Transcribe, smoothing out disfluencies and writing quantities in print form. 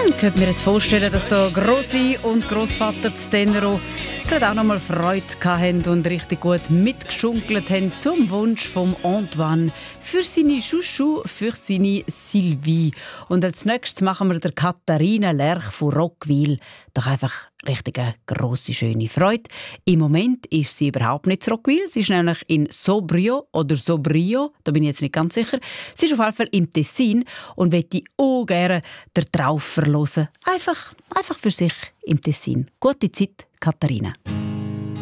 Ich könnte mir jetzt vorstellen, dass da Grossi und Grossvater Stenero gerade auch noch mal Freude hatten und richtig gut mitgeschunkelt haben zum Wunsch von Antoine für seine Chouchou, für seine Sylvie. Und als nächstes machen wir der Katharina Lerch von Roggwil doch einfach richtig eine grosse, schöne Freude. Im Moment ist sie überhaupt nicht in Roggwil. Sie ist nämlich in Sobrio oder Sobrio, da bin ich jetzt nicht ganz sicher. Sie ist auf jeden Fall im Tessin und möchte auch gerne den Traufer hören. Einfach für sich im Tessin. Gute Zeit, Katharina.